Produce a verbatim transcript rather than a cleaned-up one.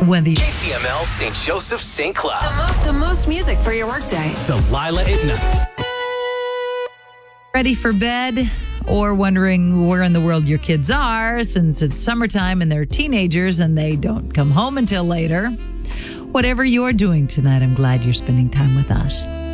When the K C M L Saint Joseph Saint Cloud. The most, the most music for your workday. Delilah at night. ready for bed or wondering where in the world your kids are since it's summertime and they're teenagers and they don't come home until later. Whatever you're doing tonight, I'm glad you're spending time with us.